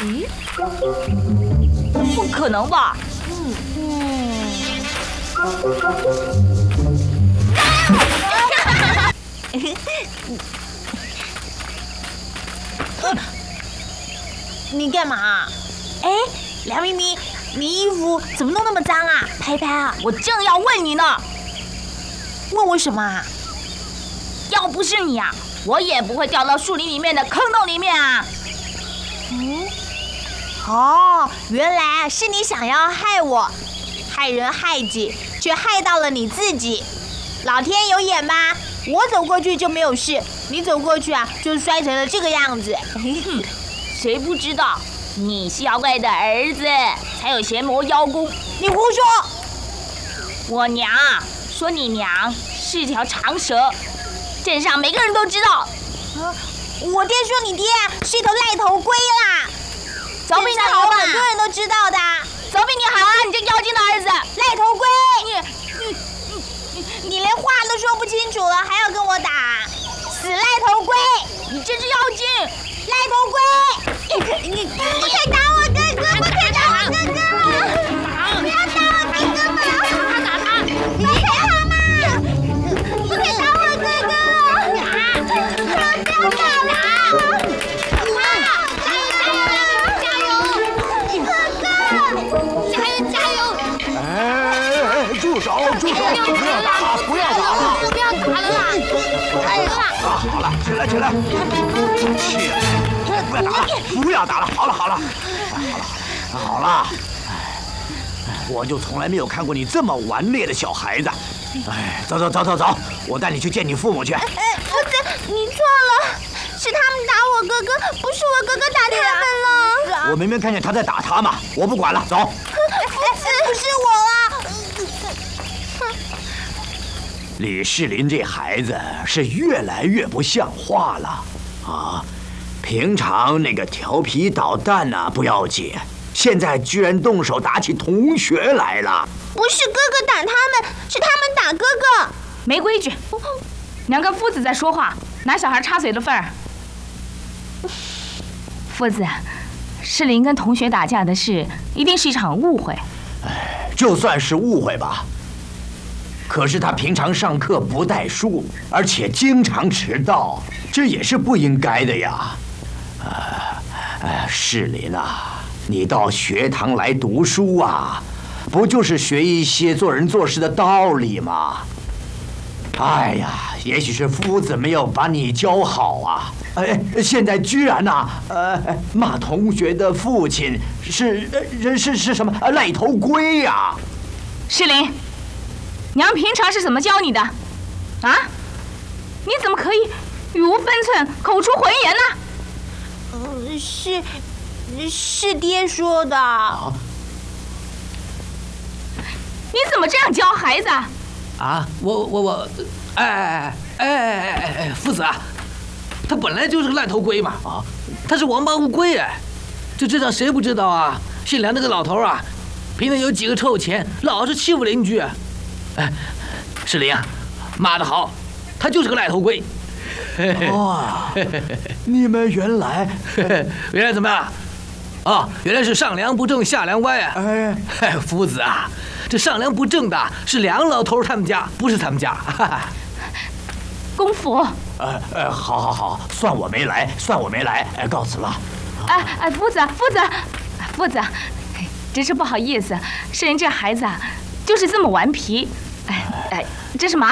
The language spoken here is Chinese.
咦，不可能吧？ 你干嘛？哎，梁明明，你衣服怎么弄那么脏啊？拍拍啊！ 我正要问你呢。 问我什么啊？ 要不是你啊，我也不会掉到树林里面的坑洞里面啊。 哦，原来是你想要害我，害人害己，却害到了你自己。老天有眼吧？我走过去就没有事，你走过去啊，就摔成了这个样子。 谁不知道你是妖怪的儿子，才有邪魔妖功？ 你胡说！ 我娘说你娘是一条长蛇，镇上每个人都知道。 我爹说你爹是一头赖头龟啦， 走比你好啊！ 很多人都知道的。 走比你好啊！你这妖精的儿子， 赖头龟！你连话都说不清楚了，还要跟我打？死赖头龟！ 你真是妖精！ 赖头龟！你不可以打我哥哥，不可以打我哥哥！不要打我哥哥嘛！打他！你打他嘛！不可以打我哥哥！不要打了！加油！ 哎，住手！不要打了！不要打了！ 不要打了啦！ 好了，起来！不要打了！好了！我就从来没有看过你这么顽劣的小孩子。哎，走，我带你去见你父母去。 夫子，你错了，是他们打我哥哥，不是我哥哥打他们了。 我明明看见他在打他嘛，我不管了，走。 夫子，不是我啊！ 李世林这孩子是越来越不像话了啊！平常那个调皮捣蛋啊不要紧，现在居然动手打起同学来了。 不是哥哥打他们，是他们打哥哥。 没规矩！娘跟夫子在说话，拿小孩插嘴的份儿。夫子，世林跟同学打架的事，一定是一场误会。 哎，就算是误会吧。可是他平常上课不带书，而且经常迟到，这也是不应该的呀。世林啊，你到学堂来读书啊，不就是学一些做人做事的道理吗？哎呀，也许是夫子没有把你教好啊！哎，现在居然呐，骂同学的父亲是什么赖头龟呀！ 世林，娘平常是怎么教你的？啊？你怎么可以语无分寸、口出浑言呢？ 是爹说的。 你怎么这样教孩子？ 啊，夫子啊，他本来就是个烂头龟嘛，他是王八乌龟哎，就这谁不知道啊？姓梁那个老头啊，平常有几个臭钱，老是欺负邻居。哎，世林啊，骂得好，他就是个赖头龟。 哇，你们原来怎么样？哦，原来是上梁不正下梁歪啊！哎，夫子啊，这上梁不正的是梁老头他们家，不是他们家。 公府。 好，算我没来，告辞了。 夫子，真是不好意思，世林这孩子啊，就是这么顽皮。真是麻